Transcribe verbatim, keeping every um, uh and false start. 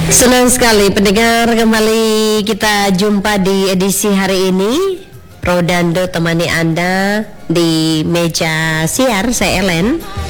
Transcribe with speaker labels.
Speaker 1: Senang sekali pendengar, kembali kita jumpa di edisi hari ini. Rodando temani Anda di meja siar, saya Ellen.